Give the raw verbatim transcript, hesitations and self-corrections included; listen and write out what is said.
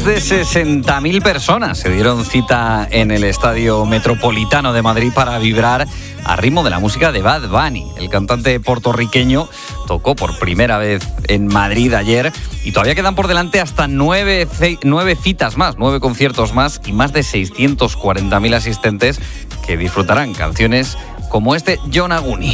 Más de sesenta mil personas se dieron cita en el Estadio Metropolitano de Madrid para vibrar a ritmo de la música de Bad Bunny. El cantante puertorriqueño tocó por primera vez en Madrid ayer y todavía quedan por delante hasta nueve, nueve citas más, nueve conciertos más y más de seiscientos cuarenta mil asistentes que disfrutarán canciones como este Yonaguni.